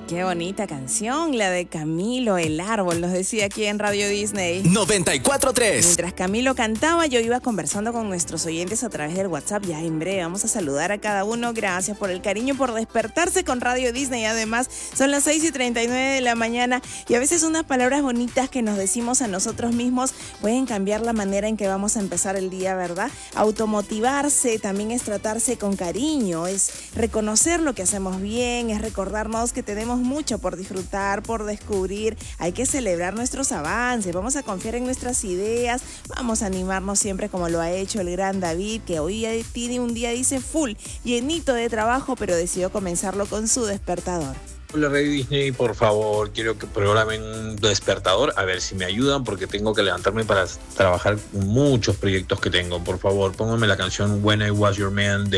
Qué bonita canción, la de Camilo, El Árbol, nos decía aquí en Radio Disney. 94.3. Mientras Camilo cantaba, yo iba conversando con nuestros oyentes a través del WhatsApp. Ya en breve vamos a saludar a cada uno. Gracias por el cariño, por despertarse con Radio Disney. Además, son las 6:39 de la mañana y a veces unas palabras bonitas que nos decimos a nosotros mismos pueden cambiar la manera en que vamos a empezar el día, ¿verdad? Automotivarse también es tratarse con cariño, es reconocer lo que hacemos bien, es recordarnos que tenemos mucho por disfrutar, por descubrir. Hay que celebrar nuestros avances, vamos a confiar en nuestras ideas, vamos a animarnos siempre como lo ha hecho el gran David, que hoy tiene un día, dice, full, llenito de trabajo, pero decidió comenzarlo con su despertador. Hola Radio Disney, por favor, quiero que programen un despertador, a ver si me ayudan porque tengo que levantarme para trabajar muchos proyectos que tengo. Por favor, pónganme la canción When I Was Your Man de